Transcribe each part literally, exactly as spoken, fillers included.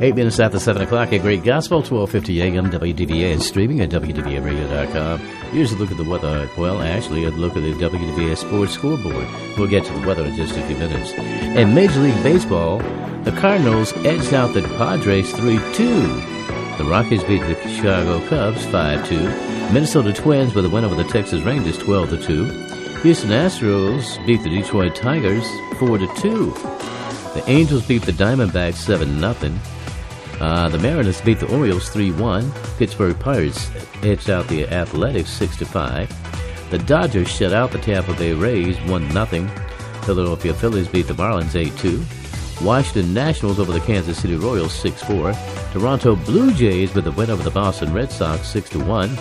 Eight minutes after seven o'clock, a great gospel, twelve fifty a.m. W D V A, and streaming at W D V A radio dot com. Here's a look at the weather. Well, actually, a look at the W D V A Sports Scoreboard. We'll get to the weather in just a few minutes. In Major League Baseball, the Cardinals edged out the Padres three two. The Rockies beat the Chicago Cubs five two. Minnesota Twins with a win over the Texas Rangers twelve to two. Houston Astros beat the Detroit Tigers four to two. The Angels beat the Diamondbacks seven nothing. Uh, the Mariners beat the Orioles three one. Pittsburgh Pirates edged out the Athletics six to five. The Dodgers shut out the Tampa Bay Rays one nothing. Philadelphia Phillies beat the Marlins eight two. Washington Nationals over the Kansas City Royals six four. Toronto Blue Jays with a win over the Boston Red Sox six to one.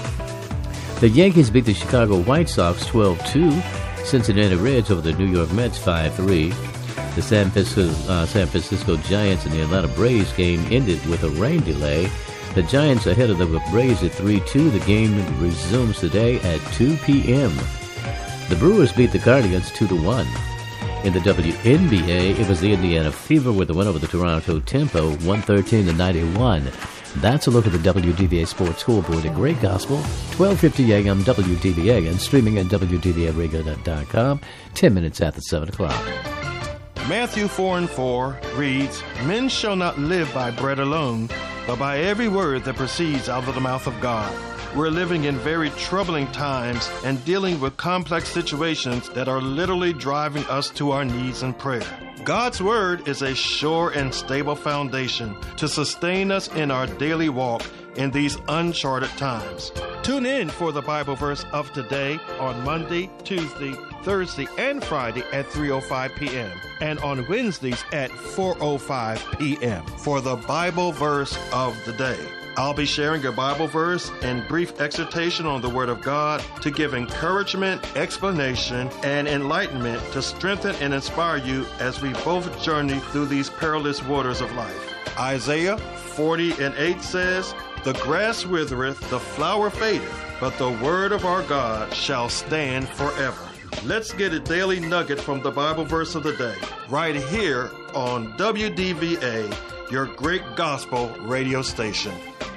The Yankees beat the Chicago White Sox twelve two. Cincinnati Reds over the New York Mets five three. The San Francisco, uh, San Francisco Giants and the Atlanta Braves game ended with a rain delay. The Giants ahead of the Braves at three two. The game resumes today at two p.m. The Brewers beat the Guardians two to one. In the W N B A, it was the Indiana Fever with a win over the Toronto Tempo one thirteen to ninety-one. That's a look at the W D V A Sports Scoreboard. A great gospel, twelve fifty a.m. W D V A, and streaming at W D V A radio dot com, ten minutes after seven o'clock. Matthew four and four reads, "Men shall not live by bread alone, but by every word that proceeds out of the mouth of God." We're living in very troubling times and dealing with complex situations that are literally driving us to our knees in prayer. God's Word is a sure and stable foundation to sustain us in our daily walk in these uncharted times. Tune in for the Bible verse of today on Monday, Tuesday, Thursday, and Friday at three oh five p.m. and on Wednesdays at four oh five p.m. for the Bible verse of the day. I'll be sharing a Bible verse and brief exhortation on the Word of God to give encouragement, explanation, and enlightenment to strengthen and inspire you as we both journey through these perilous waters of life. Isaiah forty and eight says, "The grass withereth, the flower fadeth, but the word of our God shall stand forever." Let's get a daily nugget from the Bible verse of the day, right here on W D V A, your great gospel radio station.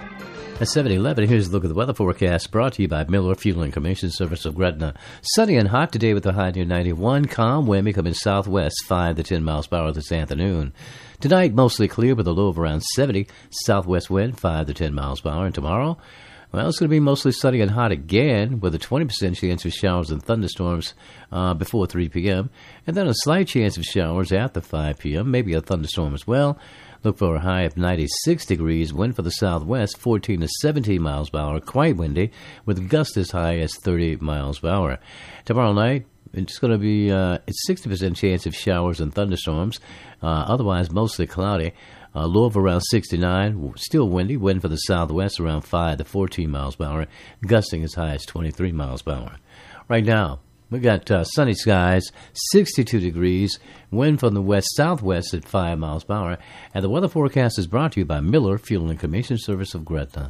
At seven eleven, here's a look at the weather forecast brought to you by Miller Fuel and Commission Service of Gretna. Sunny and hot today with a high near ninety-one. Calm wind becoming southwest five to ten miles per hour this afternoon. Tonight, mostly clear with a low of around seventy. Southwest wind five to ten miles per hour. And tomorrow, well, it's going to be mostly sunny and hot again with a twenty percent chance of showers and thunderstorms uh, before three p.m. And then a slight chance of showers after five p.m., maybe a thunderstorm as well. Look for a high of ninety-six degrees, wind for the southwest, fourteen to seventeen miles per hour, quite windy, with gusts as high as thirty miles per hour. Tomorrow night, it's going to be uh, a sixty percent chance of showers and thunderstorms, uh, otherwise mostly cloudy. Uh, low of around sixty-nine, still windy, wind for the southwest around five to fourteen miles per hour, gusting as high as twenty-three miles per hour. Right now, we got uh, sunny skies, sixty-two degrees, wind from the west-southwest at five miles per hour, and the weather forecast is brought to you by Miller Fuel and Commission Service of Gretna.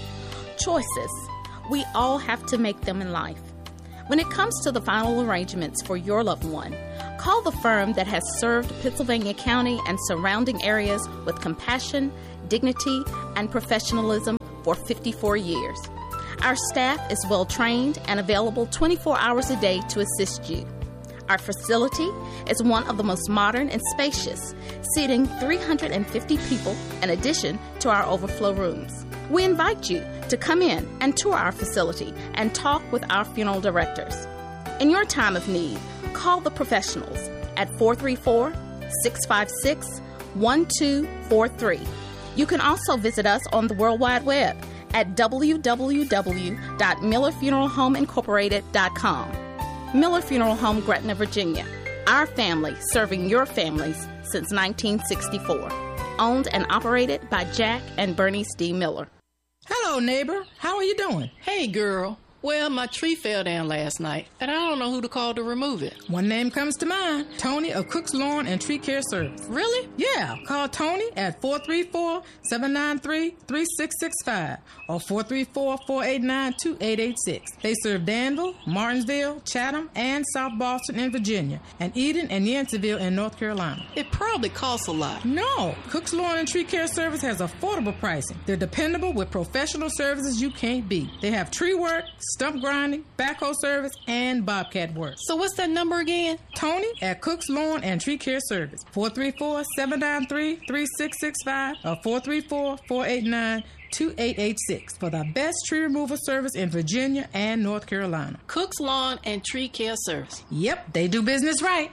Choices. We all have to make them in life. When it comes to the final arrangements for your loved one, call the firm that has served Pittsylvania County and surrounding areas with compassion, dignity, and professionalism for fifty-four years. Our staff is well-trained and available twenty-four hours a day to assist you. Our facility is one of the most modern and spacious, seating three hundred fifty people in addition to our overflow rooms. We invite you to come in and tour our facility and talk with our funeral directors. In your time of need, call the professionals at four three four, six five six, one two four three. You can also visit us on the World Wide Web at w w w dot miller funeral home incorporated dot com. Miller Funeral Home, Gretna, Virginia. Our family serving your families since nineteen sixty-four. Owned and operated by Jack and Bernice D. Miller. Hello, neighbor. How are you doing? Hey, girl. Well, my tree fell down last night, and I don't know who to call to remove it. One name comes to mind, Tony of Cook's Lawn and Tree Care Service. Really? Yeah, call Tony at four three four, seven nine three, three six six five or four three four, four eight nine, two eight eight six. They serve Danville, Martinsville, Chatham, and South Boston in Virginia, and Eden and Yanceyville in North Carolina. It probably costs a lot. No, Cook's Lawn and Tree Care Service has affordable pricing. They're dependable with professional services you can't beat. They have tree work, stump grinding, backhoe service, and bobcat work. So what's that number again? Tony at Cook's Lawn and Tree Care Service, four three four, seven nine three, three six six five or four three four, four eight nine, two eight eight six for the best tree removal service in Virginia and North Carolina. Cook's Lawn and Tree Care Service. Yep, they do business right.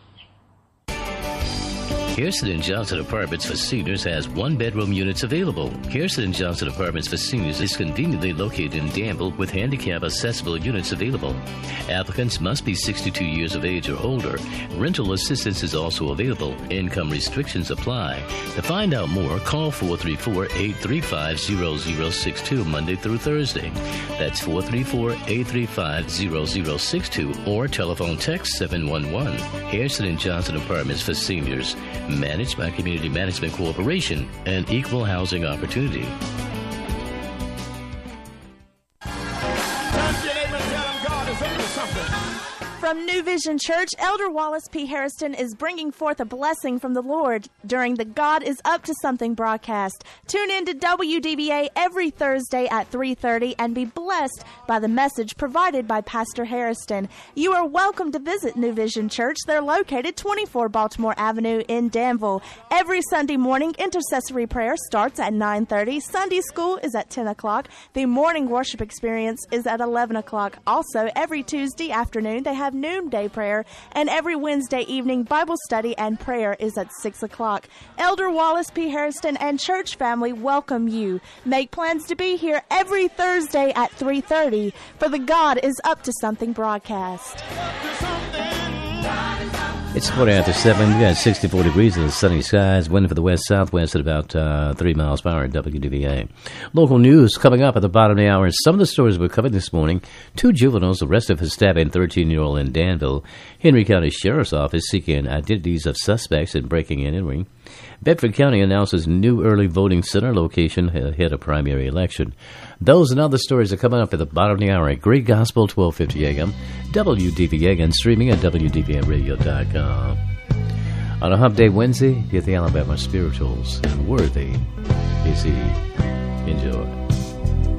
Kirsten and Johnson Apartments for Seniors has one-bedroom units available. Kirsten and Johnson Apartments for Seniors is conveniently located in Danville with handicap-accessible units available. Applicants must be sixty-two years of age or older. Rental assistance is also available. Income restrictions apply. To find out more, call four three four, eight three five, zero zero six two Monday through Thursday. That's four three four, eight three five, zero zero six two or telephone text seven one one. Kirsten and Johnson Apartments for Seniors. Managed by Community Management Corporation and Equal Housing Opportunity. From New Vision Church, Elder Wallace P. Harrison is bringing forth a blessing from the Lord during the God is Up to Something broadcast. Tune in to W D V A every Thursday at three thirty and be blessed by the message provided by Pastor Harrison. You are welcome to visit New Vision Church. They're located twenty-four Baltimore Avenue in Danville. Every Sunday morning, intercessory prayer starts at nine thirty. Sunday school is at ten o'clock. The morning worship experience is at eleven o'clock. Also, every Tuesday afternoon, they have noonday prayer, and every Wednesday evening Bible study and prayer is at six o'clock. Elder Wallace P. Harrison and church family welcome you. Make plans to be here every Thursday at three thirty for the God is Up to Something broadcast. It's quarter after seven. We got sixty-four degrees in the sunny skies. Wind for the west-southwest at about uh, three miles per hour at W D V A. Local news coming up at the bottom of the hour. Some of the stories we're covering this morning. Two juveniles arrested for stabbing thirteen-year-old in Danville. Henry County Sheriff's Office seeking identities of suspects in breaking and entering. Bedford County announces new early voting center location ahead of primary election. Those and other stories are coming up at the bottom of the hour at Great Gospel, twelve fifty A.M., W D V A, and streaming at W D V A radio dot com. On a Hump Day Wednesday, get the Alabama Spirituals, and Worthy is He. Enjoy.